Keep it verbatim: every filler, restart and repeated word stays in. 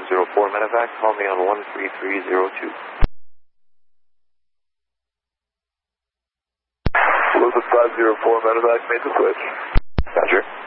zero four Medevac, call me on one three three zero two. Elizabeth five zero four Medevac, made the switch. Roger.